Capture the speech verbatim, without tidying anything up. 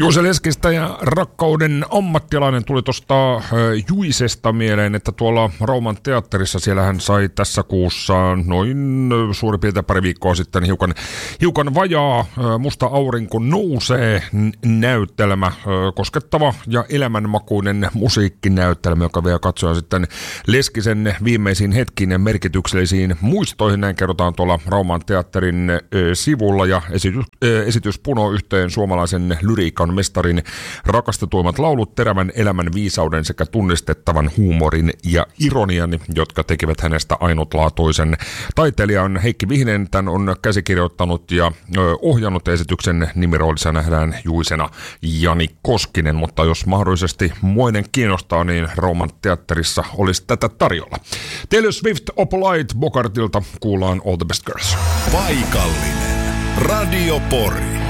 Juuse Leskistä ja Rakkauden ammattilainen tuli tuosta äh, Juisesta mieleen, että tuolla Rauman teatterissa siellä hän sai tässä kuussa noin äh, suurin piirtein pari viikkoa sitten hiukan, hiukan vajaa äh, Musta aurinko nousee n- näyttelmä, äh, koskettava ja elämänmakuinen musiikkinäyttelmä, joka vielä katsoa sitten Leskisen viimeisiin hetkiin ja merkityksellisiin muistoihin. Näin kerrotaan tuolla Rauman teatterin äh, sivulla ja esitys, äh, esitys punoo yhteen suomalaisen lyriikan mestarin rakastetuimmat laulut, terävän elämän viisauden sekä tunnistettavan huumorin ja ironian, jotka tekevät hänestä ainutlaatuisen. Taiteilijan Heikki Vihinen tämän on käsikirjoittanut ja ö, ohjannut. Esityksen nimiroolissa nähdään Juisena Jani Koskinen, mutta jos mahdollisesti muinen kiinnostaa, niin Rauman teatterissa olisi tätä tarjolla. Taylor Swift Opalite Bogartilta kuullaan All the Best Girls. Paikallinen Radio Pori.